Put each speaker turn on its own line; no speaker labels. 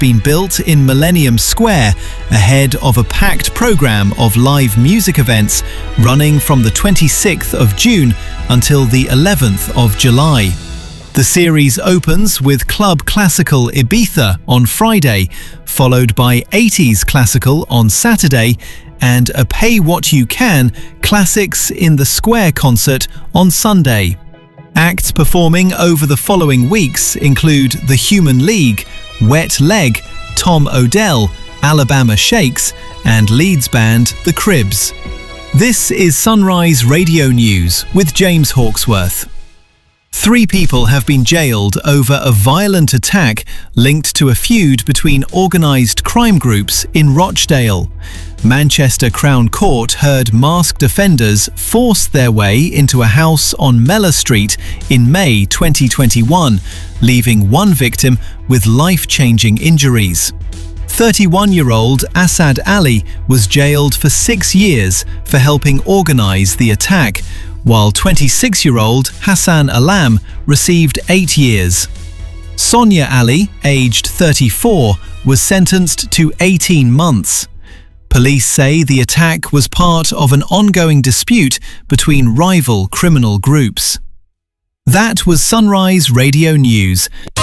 been built in Millennium Square ahead of a packed programme of live music events running from the 26th of June until the 11th of July. The series opens with Club Classical Ibiza on Friday, followed by 80s Classical on Saturday, and a Pay What You Can Classics in the Square concert on Sunday. Acts performing over the following weeks include The Human League, Wet Leg, Tom Odell, Alabama Shakes, and Leeds band The Cribs. This is Sunrise Radio News with James Hawksworth. 3 people have been jailed over a violent attack linked to a feud between organised crime groups in Rochdale. Manchester Crown Court heard masked offenders force their way into a house on Mellor Street in May 2021, leaving one victim with life-changing injuries. 31-year-old Asad Ali was jailed for 6 years for helping organise the attack, while 26-year-old Hassan Alam received 8 years. Sonia Ali, aged 34, was sentenced to 18 months. Police say the attack was part of an ongoing dispute between rival criminal groups. That was Sunrise Radio News.